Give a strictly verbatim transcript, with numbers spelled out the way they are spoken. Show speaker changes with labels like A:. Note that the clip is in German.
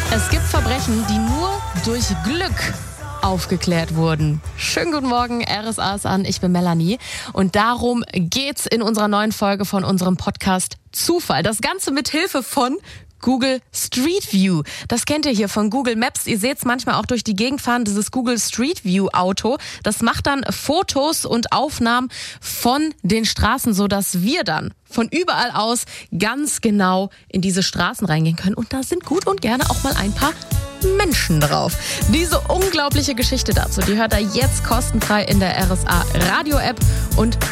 A: Es gibt Verbrechen, die nur durch Glück aufgeklärt wurden. Schönen guten Morgen, R S A ist an, ich bin Melanie und darum geht's in unserer neuen Folge von unserem Podcast Zufall. Das Ganze mit Hilfe von Google Street View. Das kennt ihr hier von Google Maps. Ihr seht es manchmal auch durch die Gegend fahren, dieses Google Street View Auto. Das macht dann Fotos und Aufnahmen von den Straßen, sodass wir dann von überall aus ganz genau in diese Straßen reingehen können. Und da sind gut und gerne auch mal ein paar Menschen drauf. Diese unglaubliche Geschichte dazu, die hört ihr jetzt kostenfrei in der R S A Radio App und